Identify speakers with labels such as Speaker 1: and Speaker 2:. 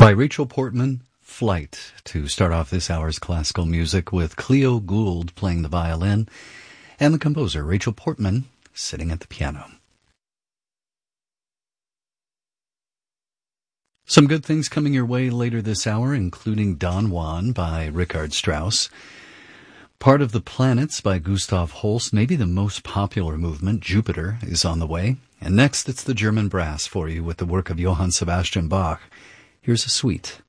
Speaker 1: By Rachel Portman, Flight, to start off this hour's classical music with Cleo Gould playing the violin and the composer Rachel Portman sitting at the piano. Some good things coming your way later this hour, including Don Juan by Richard Strauss, Part of the Planets by Gustav Holst, maybe the most popular movement, Jupiter, is on the way. And next, it's the German brass for you with the work of Johann Sebastian Bach. Here's a suite.